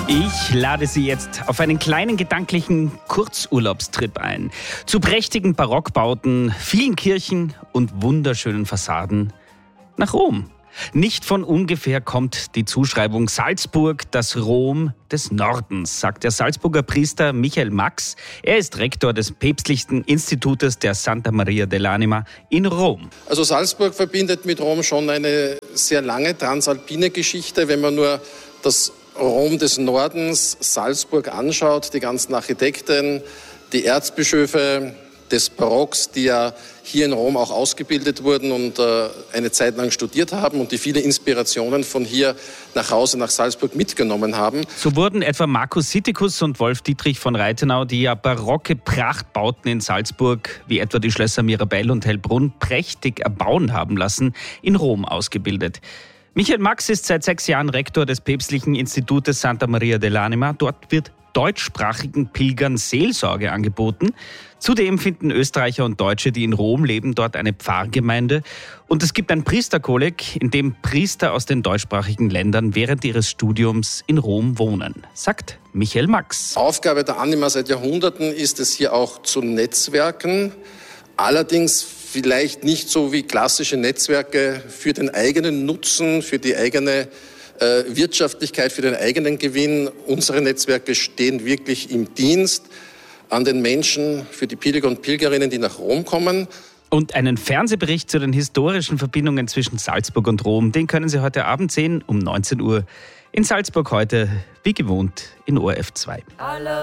Ich lade Sie jetzt auf einen kleinen gedanklichen Kurzurlaubstrip ein. Zu prächtigen Barockbauten, vielen Kirchen und wunderschönen Fassaden nach Rom. Nicht von ungefähr kommt die Zuschreibung Salzburg, das Rom des Nordens, sagt der Salzburger Priester Michael Max. Er ist Rektor des päpstlichen Institutes der Santa Maria dell'Anima in Rom. Also Salzburg verbindet mit Rom schon eine sehr lange transalpine Geschichte, wenn man nur das Rom des Nordens, Salzburg anschaut, die ganzen Architekten, die Erzbischöfe des Barocks, die ja hier in Rom auch ausgebildet wurden und eine Zeit lang studiert haben und die viele Inspirationen von hier nach Hause nach Salzburg mitgenommen haben. So wurden etwa Marcus Sitticus und Wolf Dietrich von Reithenau, die ja barocke Prachtbauten in Salzburg, wie etwa die Schlösser Mirabell und Hellbrunn, prächtig erbauen haben lassen, in Rom ausgebildet. Michael Max ist seit 6 Jahren Rektor des päpstlichen Institutes Santa Maria dell'Anima. Dort wird deutschsprachigen Pilgern Seelsorge angeboten. Zudem finden Österreicher und Deutsche, die in Rom leben, dort eine Pfarrgemeinde. Und es gibt ein Priesterkolleg, in dem Priester aus den deutschsprachigen Ländern während ihres Studiums in Rom wohnen, sagt Michael Max. Aufgabe der Anima seit Jahrhunderten ist es, hier auch zu netzwerken. Allerdings vielleicht nicht so wie klassische Netzwerke für den eigenen Nutzen, für die eigene Wirtschaftlichkeit, für den eigenen Gewinn. Unsere Netzwerke stehen wirklich im Dienst an den Menschen, für die Pilger und Pilgerinnen, die nach Rom kommen. Und einen Fernsehbericht zu den historischen Verbindungen zwischen Salzburg und Rom, den können Sie heute Abend sehen um 19 Uhr in Salzburg heute, wie gewohnt, in ORF 2.